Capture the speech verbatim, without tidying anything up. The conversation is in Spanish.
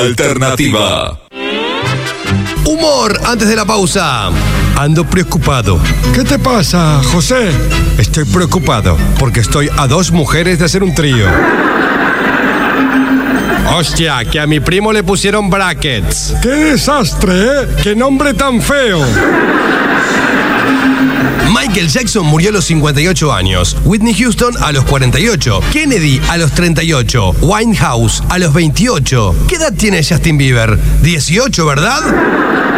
Alternativa. Humor antes de la pausa. Ando preocupado. ¿Qué te pasa, José? Estoy preocupado porque estoy a dos mujeres de hacer un trío. Hostia, que a mi primo le pusieron brackets. ¡Qué desastre, eh! ¡Qué nombre tan feo! Michael Jackson murió a los cincuenta y ocho años, Whitney Houston a los cuarenta y ocho, Kennedy a los treinta y ocho, Winehouse a los veintiocho. ¿Qué edad tiene Justin Bieber? dieciocho, ¿verdad?